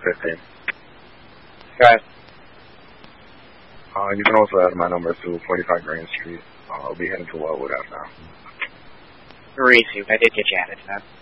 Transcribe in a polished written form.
15. Got it. You can also add my number to 45 Grand Street. I'll be heading to Wildwood out now. Received. I did get you added to that.